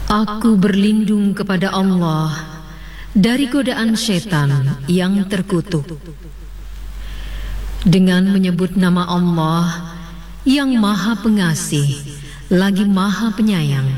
Aku berlindung kepada Allah dari godaan setan yang terkutuk. Dengan menyebut nama Allah yang Maha Pengasih lagi Maha Penyayang.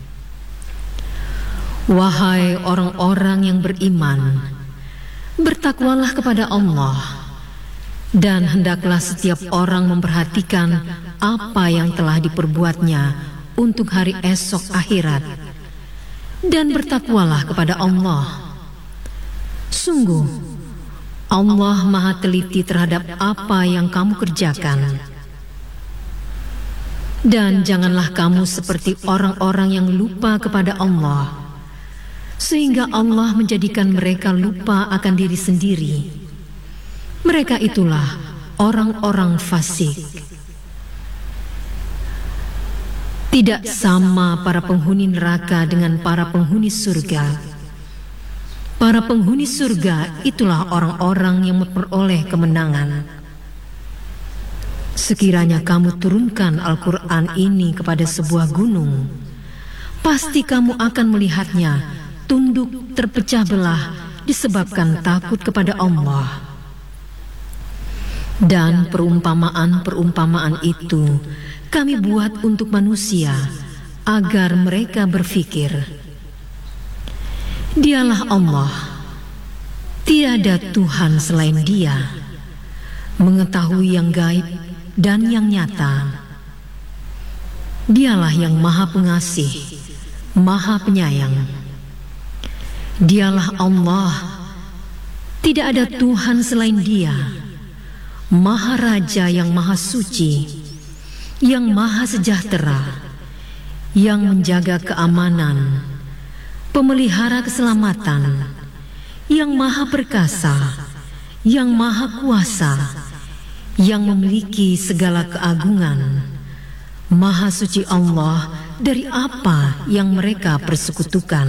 Wahai orang-orang yang beriman, bertakwalah kepada Allah, dan hendaklah setiap orang memperhatikan apa yang telah diperbuatnya untuk hari esok akhirat. Dan bertakwalah kepada Allah. Sungguh, Allah Maha teliti terhadap apa yang kamu kerjakan. Dan janganlah kamu seperti orang-orang yang lupa kepada Allah, sehingga Allah menjadikan mereka lupa akan diri sendiri. Mereka itulah orang-orang fasik. Tidak sama para penghuni neraka dengan para penghuni surga. Para penghuni surga itulah orang-orang yang memperoleh kemenangan. Sekiranya kamu turunkan Al-Quran ini kepada sebuah gunung, pasti kamu akan melihatnya tunduk terpecah belah disebabkan takut kepada Allah. Dan perumpamaan-perumpamaan itu kami buat untuk manusia agar mereka berfikir. Dialah Allah, tiada Tuhan selain Dia, mengetahui yang gaib dan yang nyata. Dialah yang Maha Pengasih, Maha Penyayang. Dialah Allah, tidak ada Tuhan selain Dia, Maha Raja yang Maha Suci, yang Maha Sejahtera, yang menjaga keamanan, pemelihara keselamatan, yang Maha Perkasa, yang Maha Kuasa, yang memiliki segala keagungan. Maha suci Allah dari apa yang mereka persekutukan.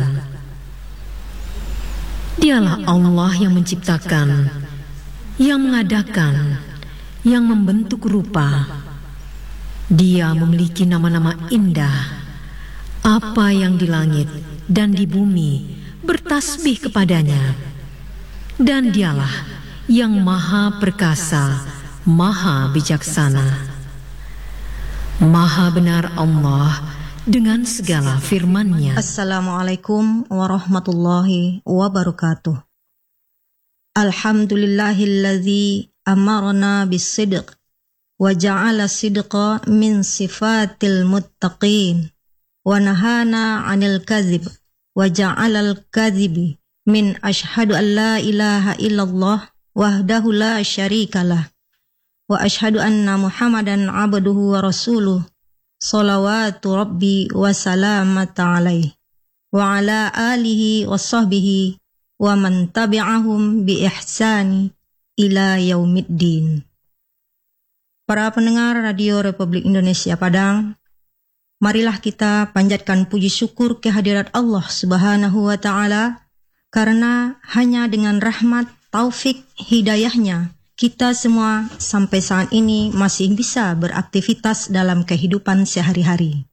Dialah Allah yang menciptakan, yang mengadakan, yang membentuk rupa. Dia memiliki nama-nama indah. Apa yang di langit dan di bumi bertasbih kepadanya. Dan Dialah yang Maha Perkasa, Maha Bijaksana. Maha benar Allah dengan segala firman-Nya. Assalamualaikum warahmatullahi wabarakatuh. Alhamdulillahilladzi amarna bis-sidq wa ja'ala sidqa min sifatil muttaqin wa nahana 'anil kadzib wa ja'alal kadzibi min asyhadu an la ilaha illallah wahdahu la syarikalah wa asyhadu anna Muhammadan 'abduhu wa rasuluh shalawatu rabbi wa salamata alaihi wa ala alihi wa sahbihi wa man tabi'ahum bi ihsani ila yaumiddin. Para pendengar Radio Republik Indonesia Padang, marilah kita panjatkan puji syukur kehadirat Allah Subhanahu wa Ta'ala, karena hanya dengan rahmat, taufik, hidayahnya, kita semua sampai saat ini masih bisa beraktivitas dalam kehidupan sehari-hari.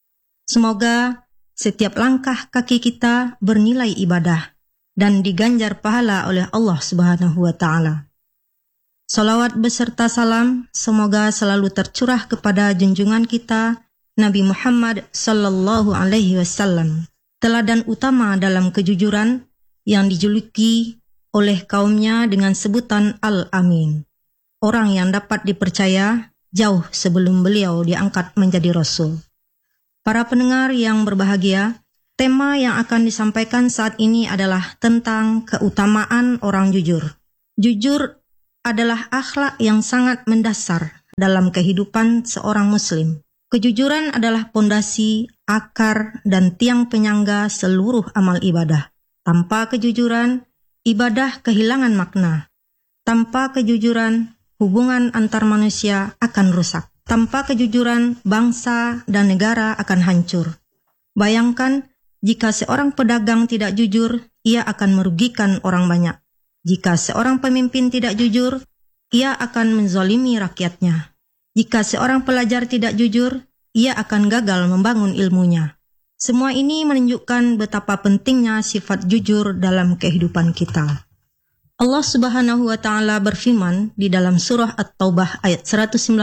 Semoga setiap langkah kaki kita bernilai ibadah dan diganjar pahala oleh Allah Subhanahu wa Ta'ala. Salawat beserta salam semoga selalu tercurah kepada junjungan kita Nabi Muhammad sallallahu alaihi wasallam, teladan utama dalam kejujuran yang dijuluki oleh kaumnya dengan sebutan Al-Amin, orang yang dapat dipercaya jauh sebelum beliau diangkat menjadi Rasul. Para pendengar yang berbahagia, tema yang akan disampaikan saat ini adalah tentang keutamaan orang jujur. Jujur adalah akhlak yang sangat mendasar dalam kehidupan seorang muslim. Kejujuran adalah pondasi, akar, dan tiang penyangga seluruh amal ibadah. Tanpa kejujuran, ibadah kehilangan makna. Tanpa kejujuran, hubungan antar manusia akan rusak. Tanpa kejujuran, bangsa dan negara akan hancur. Bayangkan, jika seorang pedagang tidak jujur, ia akan merugikan orang banyak. Jika seorang pemimpin tidak jujur, ia akan menzalimi rakyatnya. Jika seorang pelajar tidak jujur, ia akan gagal membangun ilmunya. Semua ini menunjukkan betapa pentingnya sifat jujur dalam kehidupan kita. Allah Subhanahu wa taala berfirman di dalam surah At-Taubah ayat 119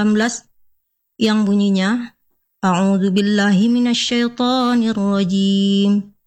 yang bunyinya, A'udzu billahi minasyaitonir rajim.